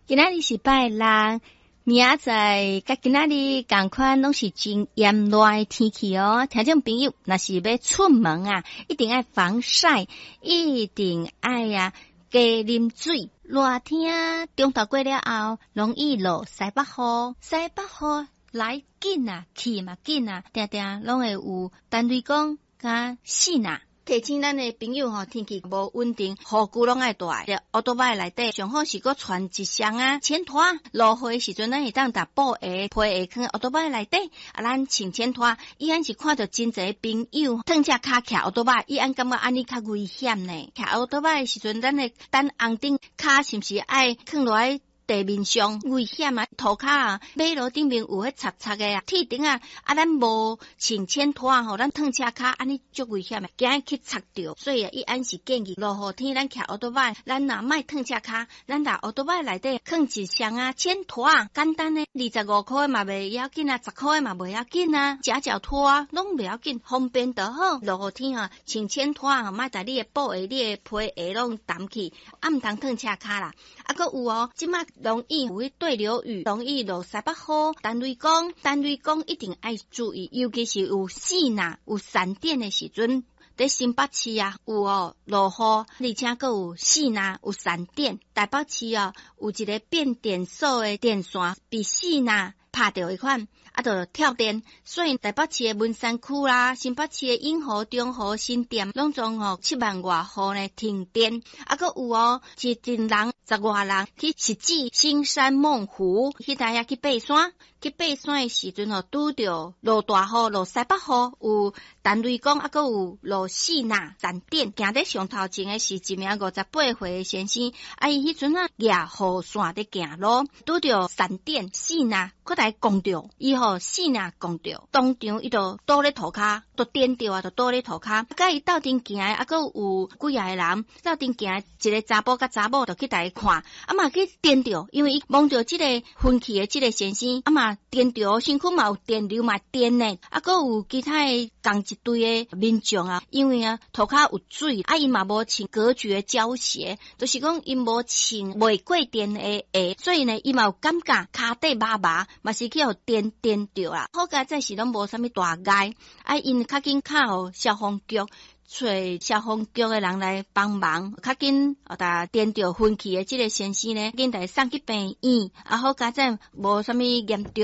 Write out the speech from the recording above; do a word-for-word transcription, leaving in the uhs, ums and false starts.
今仔日是拜六，明仔载甲今仔日同款拢是真炎热的天气哦。听众朋友，若是要出门啊，一定要防晒，一定爱呀、啊、加啉水。热天中昼过了后，容易落西北雨，西北雨来紧啊，去嘛紧啊，定定拢会有单雷公甲死呐。提醒咱的朋友吼，天气无稳定，雨具拢爱带。在奥多麦内底，上好是搁穿一双啊浅拖。落雨时阵，咱会当搭布鞋、皮鞋放奥多麦内底。啊，咱穿浅拖，伊安是看到真侪朋友脱只骹徛奥多麦，伊安感觉安尼较危险呢。徛奥多麦时阵，咱会等红顶骹是毋是爱放落来？地面上危险啊，涂骹啊，马路顶面有迄擦擦的啊，铁顶啊，啊，咱无穿浅拖吼，咱脱车骹安尼足危险的，惊去擦着。所以啊，伊安是建议落雨天咱徛奥多麦，咱若莫脱车骹，咱在奥多麦内底放一双啊浅拖啊，简单的二十五块嘛袂要紧啊，十块嘛袂要紧啊，夹脚拖啊拢袂要紧，方便就好。落雨天啊，穿浅拖啊，莫在你的布鞋、你的皮鞋拢澹去，啊毋通脱车骹啦。啊，搁有哦，即马。容易有对流雨，容易落西北雨，单雷公，单雷公一定要注意，尤其是有四呐、有闪电的时阵，在新北市啊有哦落雨，而且搁有四呐、有闪电。台北市啊有一个变电所的电线被四呐拍到一款。啊，就跳电，所以台北市的文山区啦，新北市的永和、中和、新店，拢总吼七万外户呢停电。啊，搁有哦，一群人十外人去实际新山梦湖，去大遐去爬山，去爬山的时阵吼，拄着落大雨，落西北雨，有单雷公，啊，搁有落四呐闪电。行在上头前的是一名五十八岁的先生，啊，伊迄阵啊举雨伞伫行路，拄着闪电四呐，搁来攻着伊。吼，死呐讲着，当场伊就倒咧涂骹，都颠着啊，就倒咧涂骹。甲伊斗阵行诶，啊，搁有几啊个人斗阵行，一个查甫甲查某就去大看，啊嘛去颠着，因为伊望着即个昏去诶即个先生，啊嘛颠着，身躯嘛有电流嘛颠呢，啊，搁有其他诶共一队诶民众啊，因为啊涂骹有水，啊伊嘛无穿隔绝胶鞋，就是讲伊无穿袂过电诶鞋，所以呢，伊嘛有感觉骹底麻麻，嘛是去互电。颠着啦，好佳在是拢无啥物大碍，啊，因较紧敲互消防局，找消防局的人来帮忙，较紧啊，达颠着昏去的即个先生呢，紧来送去病院，啊，好佳在无啥物严重。